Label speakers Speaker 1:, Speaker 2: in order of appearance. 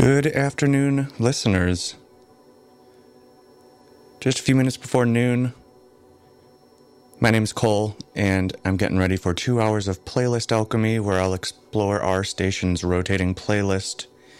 Speaker 1: Good afternoon, listeners. Just a few minutes before noon. My name's Cole, and I'm getting ready for 2 hours of playlist alchemy where I'll explore our station's rotating playlist